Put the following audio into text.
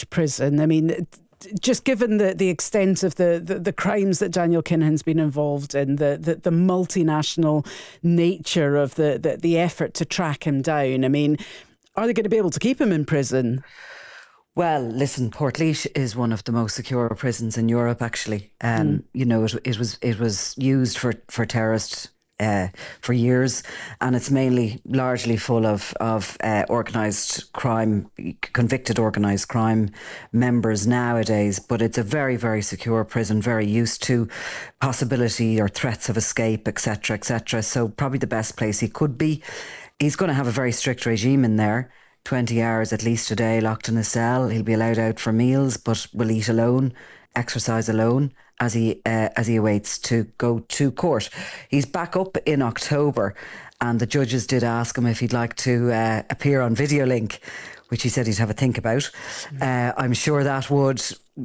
prison. I mean, just given the extent of the crimes that Daniel Kinahan's been involved in, the multinational nature of the effort to track him down, I mean, are they going to be able to keep him in prison? Well, listen, Portlaoise is one of the most secure prisons in Europe, actually. You know, it was used for terrorists for years, and it's largely full of organised crime, convicted organised crime members nowadays. But it's a very, very secure prison, very used to possibility or threats of escape, etc., etc. So probably the best place he could be. He's going to have a very strict regime in there. 20 hours at least a day locked in a cell. He'll be allowed out for meals, but will eat alone, exercise alone as he awaits to go to court. He's back up in October, and the judges did ask him if he'd like to appear on Videolink, which he said he'd have a think about. I'm sure that would